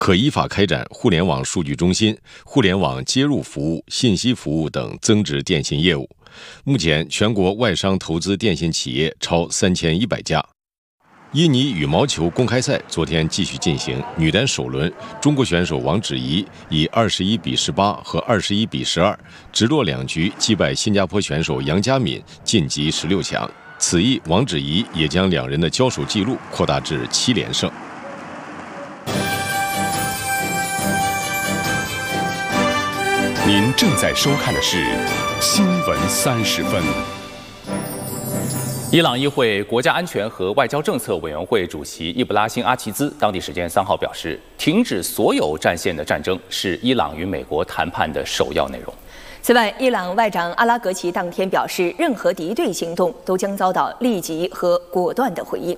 可依法开展互联网数据中心、互联网接入服务、信息服务等增值电信业务。目前，全国外商投资电信企业超3100家。印尼羽毛球公开赛昨天继续进行，女单首轮，中国选手王芷怡以21-18和21-12直落2局击败新加坡选手杨佳敏，晋级16强。此役，王芷怡也将两人的交手记录扩大至7连胜。 您正在收看的是《新闻30分》。 伊朗议会国家安全和外交政策委员会主席伊布拉辛·阿齐兹当地时间3号表示，停止所有战线的战争是伊朗与美国谈判的首要内容。 此外，伊朗外长阿拉格齐当天表示，任何敌对行动都将遭到立即和果断的回应。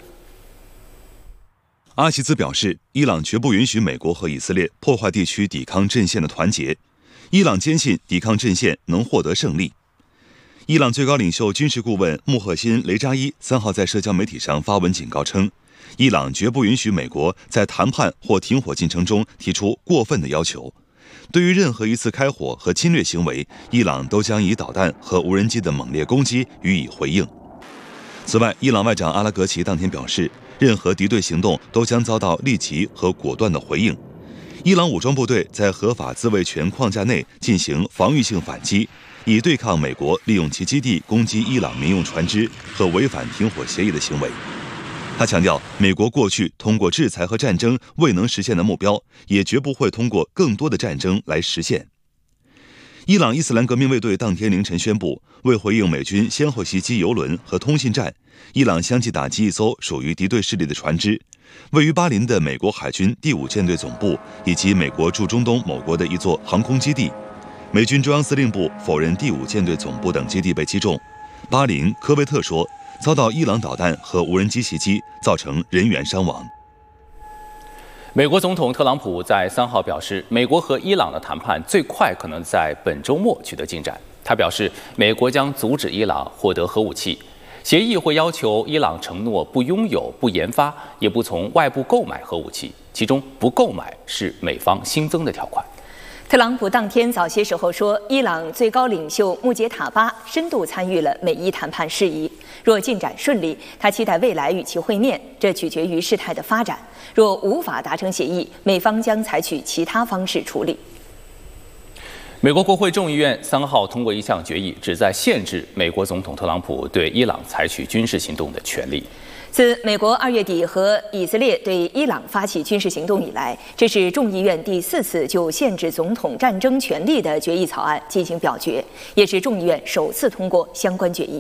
阿齐兹表示，伊朗绝不允许美国和以色列破坏地区抵抗阵线的团结，伊朗坚信抵抗阵线能获得胜利。伊朗最高领袖军事顾问穆赫辛·雷扎伊3号在社交媒体上发文警告称，伊朗绝不允许美国在谈判或停火进程中提出过分的要求。对于任何一次开火和侵略行为，伊朗都将以导弹和无人机的猛烈攻击予以回应。此外，伊朗外长阿拉格齐当天表示，任何敌对行动都将遭到立即和果断的回应。伊朗武装部队在合法自卫权框架内进行防御性反击，以对抗美国利用其基地攻击伊朗民用船只和违反停火协议的行为。他强调，美国过去通过制裁和战争未能实现的目标，也绝不会通过更多的战争来实现。伊朗伊斯兰革命卫队当天凌晨宣布，为回应美军先后袭击油轮和通信站，伊朗相继打击一艘属于敌对势力的船只。位于巴林的美国海军第5舰队总部以及美国驻中东某国的一座航空基地，美军中央司令部否认第5舰队总部等基地被击中。巴林、科威特说遭到伊朗导弹和无人机袭击，造成人员伤亡。 美国总统特朗普在3号表示，美国和伊朗的谈判最快可能在本周末取得进展。他表示，美国将阻止伊朗获得核武器。协议会要求伊朗承诺不拥有、不研发，也不从外部购买核武器，其中不购买是美方新增的条款。 特朗普当天早些时候说，伊朗最高领袖穆杰塔巴深度参与了美伊谈判事宜，若进展顺利，他期待未来与其会面，这取决于事态的发展。若无法达成协议，美方将采取其他方式处理。 美国国会众议院3号通过一项决议，旨在限制美国总统特朗普对伊朗采取军事行动的权利。 自美国2月底和以色列对伊朗发起军事行动以来，这是众议院第4次就限制总统战争权利的决议草案进行表决，也是众议院首次通过相关决议。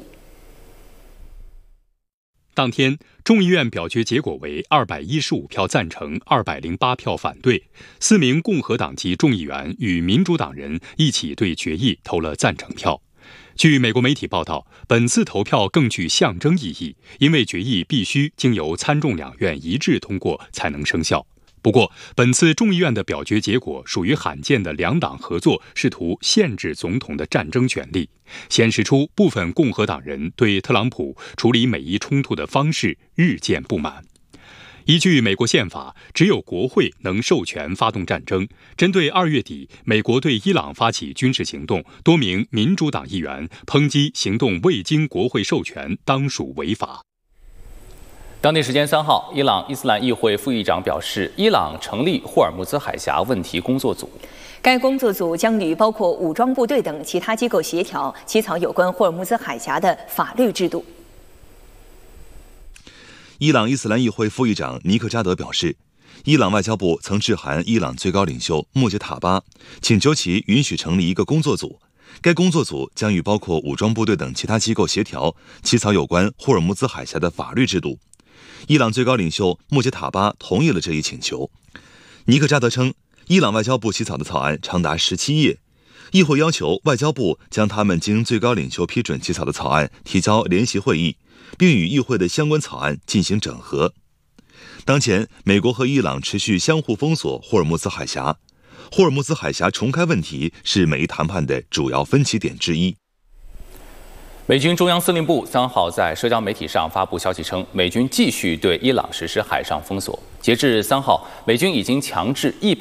当天，众议院表决结果为215票赞成，208票反对。4名共和党籍众议员与民主党人一起对决议投了赞成票。据美国媒体报道，本次投票更具象征意义，因为决议必须经由参众两院一致通过才能生效。不过，本次众议院的表决结果属于罕见的两党合作试图限制总统的战争权利，显示出部分共和党人对特朗普处理美伊冲突的方式日渐不满。依据美国宪法，只有国会能授权发动战争。针对2月底美国对伊朗发起军事行动，多名民主党议员抨击行动未经国会授权，当属违法。 当地时间3号，伊朗伊斯兰议会副议长表示，伊朗成立霍尔木兹海峡问题工作组。 该工作组将与包括武装部队等其他机构协调，起草有关霍尔木兹海峡的法律制度。 伊朗伊斯兰议会副议长尼克扎德表示，伊朗外交部曾致函伊朗最高领袖穆杰塔巴，请求其允许成立一个工作组。该工作组将与包括武装部队等其他机构协调，起草有关霍尔木兹海峡的法律制度。伊朗最高领袖穆杰塔巴同意了这一请求。尼克扎德称，伊朗外交部起草的草案长达17页，议会要求外交部将他们经最高领袖批准起草的草案提交联席会议，并与议会的相关草案进行整合。当前，美国和伊朗持续相互封锁霍尔木兹海峡。霍尔木兹海峡重开问题是美伊谈判的主要分歧点之一。 美军中央司令部3号在社交媒体上发布消息称，美军继续对伊朗实施海上封锁。截至3号，美军已经强制100